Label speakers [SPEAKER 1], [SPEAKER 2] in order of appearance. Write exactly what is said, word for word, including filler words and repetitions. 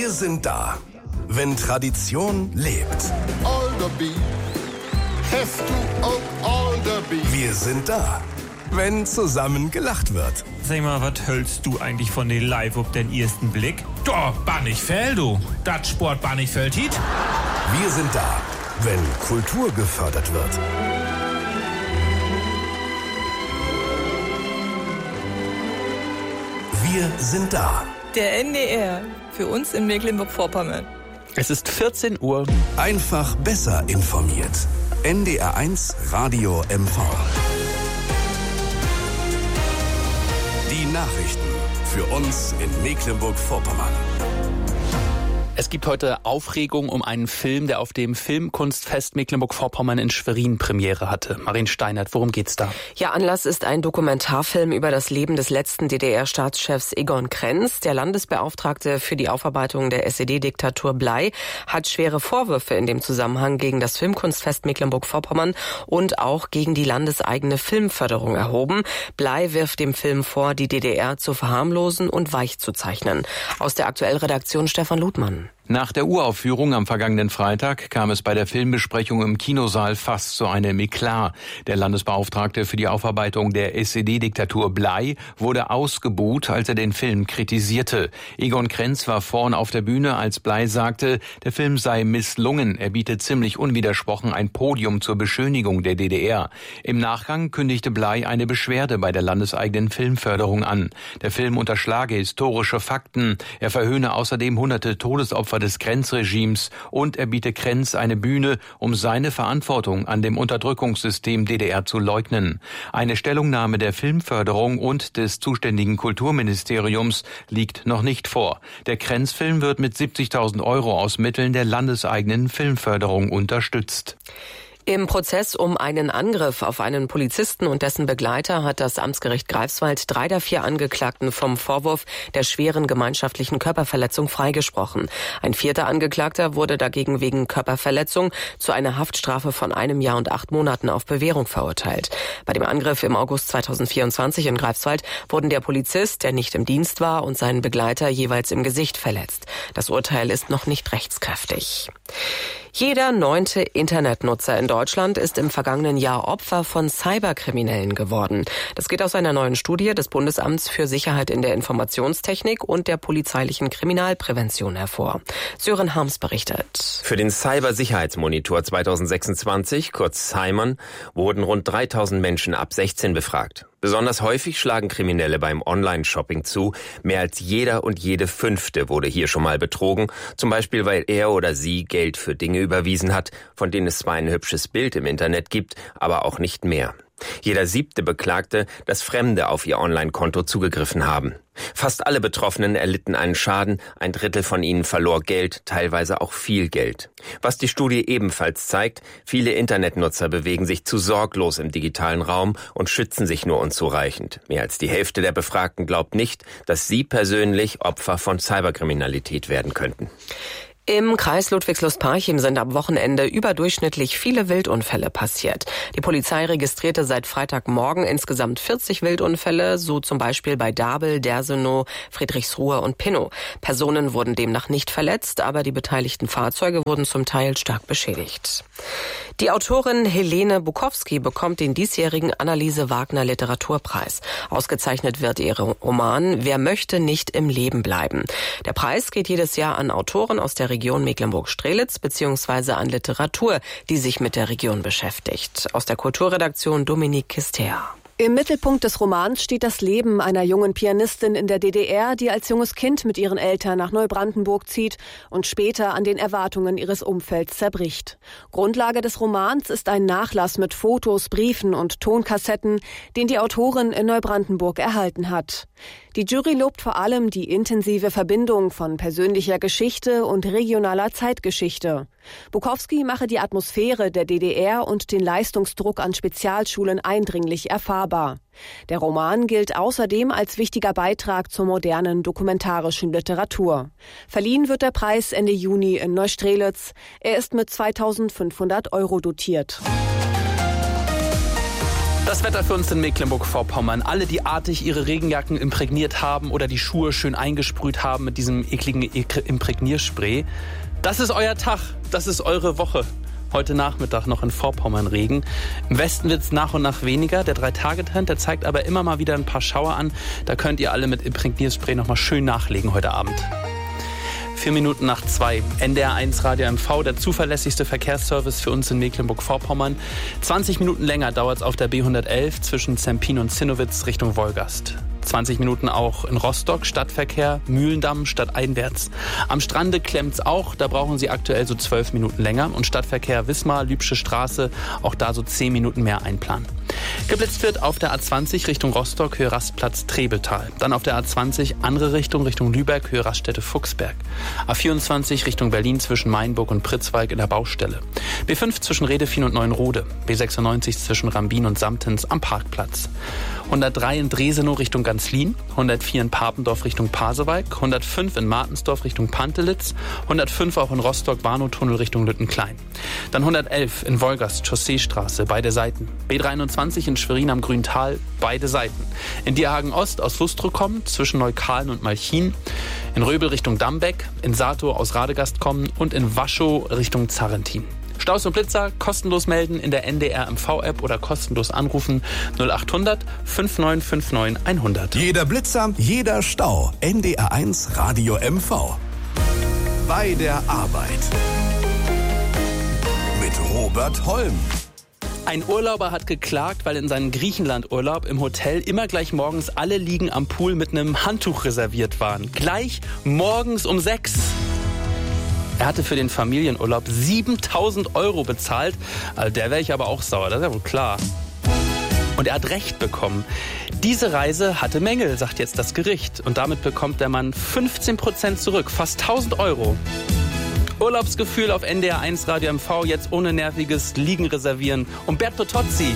[SPEAKER 1] Wir sind da, wenn Tradition lebt.
[SPEAKER 2] Alderby, hast du auch Alderby?
[SPEAKER 1] Wir sind da, wenn zusammen gelacht wird.
[SPEAKER 3] Sag mal, was hältst du eigentlich von den Live auf den ersten Blick?
[SPEAKER 4] Doch, Bannichfeld, du. Das Sport Bannichfeld hit.
[SPEAKER 1] Wir sind da, wenn Kultur gefördert wird. Wir sind da.
[SPEAKER 5] Der N D R, für uns in Mecklenburg-Vorpommern.
[SPEAKER 6] Es ist vierzehn Uhr.
[SPEAKER 1] Einfach besser informiert. N D R eins Radio M V. Die Nachrichten für uns in Mecklenburg-Vorpommern.
[SPEAKER 6] Es gibt heute Aufregung um einen Film, der auf dem Filmkunstfest Mecklenburg-Vorpommern in Schwerin Premiere hatte. Marin Steinert, worum geht's da?
[SPEAKER 7] Ja, Anlass ist ein Dokumentarfilm über das Leben des letzten D D R-Staatschefs Egon Krenz. Der Landesbeauftragte für die Aufarbeitung der S E D-Diktatur Blei hat schwere Vorwürfe in dem Zusammenhang gegen das Filmkunstfest Mecklenburg-Vorpommern und auch gegen die landeseigene Filmförderung erhoben. Blei wirft dem Film vor, die D D R zu verharmlosen und weich zu zeichnen. Aus der Aktuellredaktion Stefan Ludmann.
[SPEAKER 8] Nach der Uraufführung am vergangenen Freitag kam es bei der Filmbesprechung im Kinosaal fast zu einem Eklat. Der Landesbeauftragte für die Aufarbeitung der S E D-Diktatur Blei wurde ausgebuht, als er den Film kritisierte. Egon Krenz war vorn auf der Bühne, als Blei sagte, der Film sei misslungen. Er biete ziemlich unwidersprochen ein Podium zur Beschönigung der D D R. Im Nachgang kündigte Blei eine Beschwerde bei der landeseigenen Filmförderung an. Der Film unterschlage historische Fakten. Er verhöhne außerdem hunderte Todesopfer des Krenz-Regimes und er biete Krenz eine Bühne, um seine Verantwortung an dem Unterdrückungssystem D D R zu leugnen. Eine Stellungnahme der Filmförderung und des zuständigen Kulturministeriums liegt noch nicht vor. Der Krenz-Film wird mit siebzigtausend Euro aus Mitteln der landeseigenen Filmförderung unterstützt.
[SPEAKER 7] Im Prozess um einen Angriff auf einen Polizisten und dessen Begleiter hat das Amtsgericht Greifswald drei der vier Angeklagten vom Vorwurf der schweren gemeinschaftlichen Körperverletzung freigesprochen. Ein vierter Angeklagter wurde dagegen wegen Körperverletzung zu einer Haftstrafe von einem Jahr und acht Monaten auf Bewährung verurteilt. Bei dem Angriff im August zweitausendvierundzwanzig in Greifswald wurden der Polizist, der nicht im Dienst war, und sein Begleiter jeweils im Gesicht verletzt. Das Urteil ist noch nicht rechtskräftig. Jeder neunte Internetnutzer in Deutschland ist im vergangenen Jahr Opfer von Cyberkriminellen geworden. Das geht aus einer neuen Studie des Bundesamts für Sicherheit in der Informationstechnik und der polizeilichen Kriminalprävention hervor. Sören Harms berichtet.
[SPEAKER 9] Für den Cybersicherheitsmonitor zweitausendsechsundzwanzig, kurz Simon, wurden rund dreitausend Menschen ab sechzehn befragt. Besonders häufig schlagen Kriminelle beim Online-Shopping zu. Mehr als jeder und jede Fünfte wurde hier schon mal betrogen. Zum Beispiel, weil er oder sie Geld für Dinge überwiesen hat, von denen es zwar ein hübsches Bild im Internet gibt, aber auch nicht mehr. Jeder Siebte beklagte, dass Fremde auf ihr Online-Konto zugegriffen haben. Fast alle Betroffenen erlitten einen Schaden, ein Drittel von ihnen verlor Geld, teilweise auch viel Geld. Was die Studie ebenfalls zeigt, viele Internetnutzer bewegen sich zu sorglos im digitalen Raum und schützen sich nur unzureichend. Mehr als die Hälfte der Befragten glaubt nicht, dass sie persönlich Opfer von Cyberkriminalität werden könnten.
[SPEAKER 7] Im Kreis Ludwigslust-Parchim sind am Wochenende überdurchschnittlich viele Wildunfälle passiert. Die Polizei registrierte seit Freitagmorgen insgesamt vierzig Wildunfälle, so zum Beispiel bei Dabel, Dersenow, Friedrichsruhe und Pinnow. Personen wurden demnach nicht verletzt, aber die beteiligten Fahrzeuge wurden zum Teil stark beschädigt. Die Autorin Helene Bukowski bekommt den diesjährigen Anneliese Wagner Literaturpreis. Ausgezeichnet wird ihr Roman Wer möchte nicht im Leben bleiben. Der Preis geht jedes Jahr an Autoren aus der Region Mecklenburg-Strelitz bzw. an Literatur, die sich mit der Region beschäftigt. Aus der Kulturredaktion Dominique Kister.
[SPEAKER 10] Im Mittelpunkt des Romans steht das Leben einer jungen Pianistin in der D D R, die als junges Kind mit ihren Eltern nach Neubrandenburg zieht und später an den Erwartungen ihres Umfelds zerbricht. Grundlage des Romans ist ein Nachlass mit Fotos, Briefen und Tonkassetten, den die Autorin in Neubrandenburg erhalten hat. Die Jury lobt vor allem die intensive Verbindung von persönlicher Geschichte und regionaler Zeitgeschichte. Bukowski mache die Atmosphäre der D D R und den Leistungsdruck an Spezialschulen eindringlich erfahrbar. Der Roman gilt außerdem als wichtiger Beitrag zur modernen dokumentarischen Literatur. Verliehen wird der Preis Ende Juni in Neustrelitz. Er ist mit zweitausendfünfhundert Euro dotiert.
[SPEAKER 6] Das Wetter für uns in Mecklenburg-Vorpommern. Alle, die artig ihre Regenjacken imprägniert haben oder die Schuhe schön eingesprüht haben mit diesem ekligen Imprägnierspray. Das ist euer Tag, das ist eure Woche. Heute Nachmittag noch in Vorpommern Regen. Im Westen wird es nach und nach weniger. Der drei-Tage-Trend, der zeigt aber immer mal wieder ein paar Schauer an. Da könnt ihr alle mit Imprägnierspray noch mal schön nachlegen heute Abend. Vier Minuten nach zwei. N D R eins Radio M V, der zuverlässigste Verkehrsservice für uns in Mecklenburg-Vorpommern. zwanzig Minuten länger dauert es auf der B hundertelf zwischen Zempin und Zinnowitz Richtung Wolgast. zwanzig Minuten auch in Rostock, Stadtverkehr, Mühlendamm stadteinwärts. Am Strande klemmt's auch, da brauchen Sie aktuell so zwölf Minuten länger. Und Stadtverkehr Wismar, Lübsche Straße, auch da so zehn Minuten mehr einplanen. Geblitzt wird auf der A zwanzig Richtung Rostock, Höhe Rastplatz Trebeltal. Dann auf der A zwanzig andere Richtung, Richtung Lübeck, Höhe Raststätte Fuchsberg. A vierundzwanzig Richtung Berlin zwischen Mainburg und Pritzwalk in der Baustelle. B fünf zwischen Redefien und Neuenrode. B sechsundneunzig zwischen Rambin und Samtens am Parkplatz. hundertdrei in Dresenow Richtung Ganzlin, hundertvier in Papendorf Richtung Pasewalk, hundertfünf in Martensdorf Richtung Pantelitz, hundertfünf auch in Rostock-Warnow-Tunnel Richtung Lüttenklein. Dann hundertelf in Wolgast, Chausseestraße, beide Seiten. B dreiundzwanzig in Schwerin am Grüntal, beide Seiten. In Dierhagen Ost aus Wustrow kommen, zwischen Neukalen und Malchin. In Röbel Richtung Dambeck, in Sato aus Radegast kommen und in Waschow Richtung Zarrentin. Staus und Blitzer kostenlos melden in der N D R M V-App oder kostenlos anrufen null acht hundert neunundfünfzig neunundfünfzig hundert.
[SPEAKER 1] Jeder Blitzer, jeder Stau. N D R eins Radio M V. Bei der Arbeit. Mit Robert Holm.
[SPEAKER 6] Ein Urlauber hat geklagt, weil in seinem Griechenland-Urlaub im Hotel immer gleich morgens alle Liegen am Pool mit einem Handtuch reserviert waren. Gleich morgens um sechs. Er hatte für den Familienurlaub siebentausend Euro bezahlt. Also der wäre ich aber auch sauer, das ist ja wohl klar. Und er hat Recht bekommen. Diese Reise hatte Mängel, sagt jetzt das Gericht. Und damit bekommt der Mann fünfzehn Prozent zurück, fast tausend Euro. Urlaubsgefühl auf N D R eins Radio M V, jetzt ohne nerviges Liegen reservieren. Umberto Tozzi.